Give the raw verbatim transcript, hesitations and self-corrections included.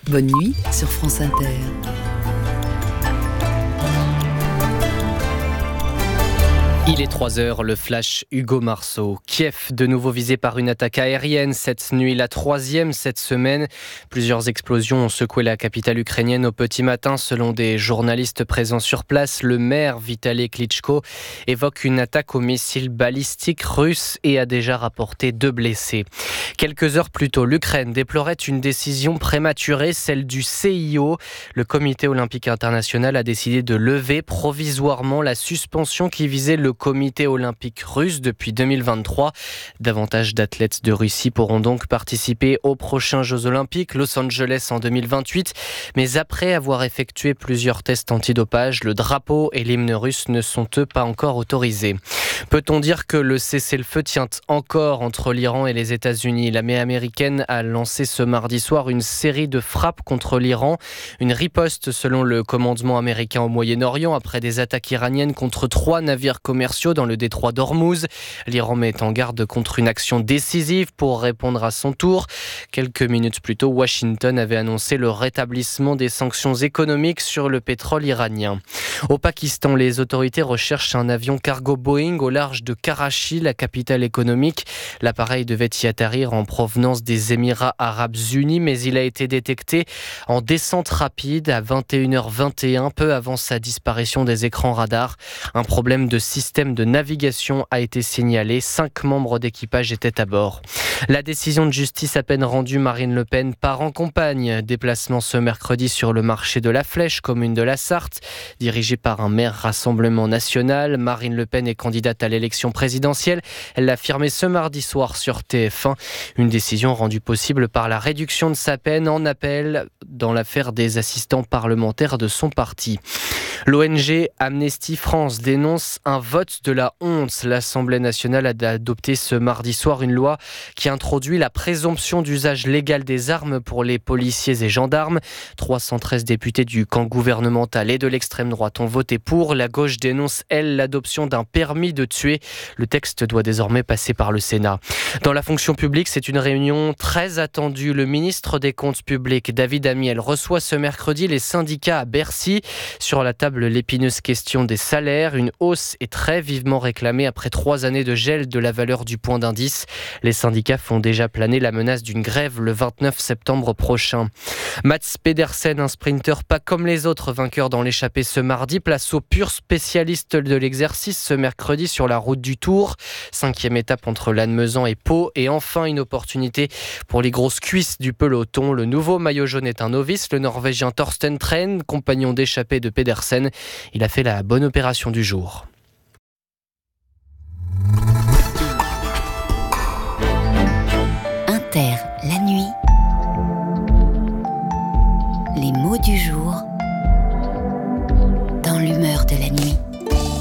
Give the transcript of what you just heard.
Bonne nuit sur France Inter. Il est trois heures, le flash Hugo Marceau. Kiev, de nouveau visé par une attaque aérienne cette nuit, la troisième cette semaine. Plusieurs explosions ont secoué la capitale ukrainienne au petit matin. Selon des journalistes présents sur place, le maire Vitaly Klitschko évoque une attaque au missile balistique russe et a déjà rapporté deux blessés. Quelques heures plus tôt, l'Ukraine déplorait une décision prématurée, celle du C I O. Le Comité olympique international a décidé de lever provisoirement la suspension qui visait le Comité olympique russe depuis deux mille vingt-trois. Davantage d'athlètes de Russie pourront donc participer aux prochains Jeux olympiques, Los Angeles en deux mille vingt-huit. Mais après avoir effectué plusieurs tests antidopage, le drapeau et l'hymne russe ne sont eux pas encore autorisés. Peut-on dire que le cessez-le-feu tient encore entre l'Iran et les États-Unis ? L'armée américaine a lancé ce mardi soir une série de frappes contre l'Iran. Une riposte selon le commandement américain au Moyen-Orient après des attaques iraniennes contre trois navires commerciaux dans le détroit d'Ormuz. L'Iran met en garde contre une action décisive pour répondre à son tour. Quelques minutes plus tôt, Washington avait annoncé le rétablissement des sanctions économiques sur le pétrole iranien. Au Pakistan, les autorités recherchent un avion cargo Boeing au large de Karachi, la capitale économique. L'appareil devait y atterrir en provenance des Émirats arabes unis, mais il a été détecté en descente rapide à vingt et une heures vingt et un, peu avant sa disparition des écrans radars. Un problème de système de navigation a été signalé. Cinq membres d'équipage étaient à bord. La décision de justice à peine rendue, Marine Le Pen part en campagne. Déplacement ce mercredi sur le marché de la Flèche, commune de la Sarthe, dirigée par un maire Rassemblement National. Marine Le Pen est candidate à l'élection présidentielle. Elle l'a affirmé ce mardi soir sur T F un. Une décision rendue possible par la réduction de sa peine en appel dans l'affaire des assistants parlementaires de son parti. L'O N G Amnesty France dénonce un vote de la honte. L'Assemblée nationale a adopté ce mardi soir une loi qui introduit la présomption d'usage légal des armes pour les policiers et gendarmes. trois cent treize députés du camp gouvernemental et de l'extrême droite ont voté pour. La gauche dénonce, elle, l'adoption d'un permis de tuer. Le texte doit désormais passer par le Sénat. Dans la fonction publique, c'est une réunion très attendue. Le ministre des Comptes publics, David Amiel, reçoit ce mercredi les syndicats à Bercy. Sur la table, l'épineuse question des salaires. Une hausse est très vivement réclamée après trois années de gel de la valeur du point d'indice. Les syndicats font déjà planer la menace d'une grève le vingt-neuf septembre prochain. Mats Pedersen, un sprinter pas comme les autres, vainqueur dans l'échappée ce mardi. Place au pur spécialiste de l'exercice ce mercredi sur la route du Tour. Cinquième étape entre Lannemezan et Pau. Et enfin, une opportunité pour les grosses cuisses du peloton. Le nouveau maillot jaune est un novice. Le Norvégien Thorsten Tren, compagnon d'échappée de Pedersen. Il a fait la bonne opération du jour. Inter, la nuit. Les mots du jour dans l'humeur de la nuit.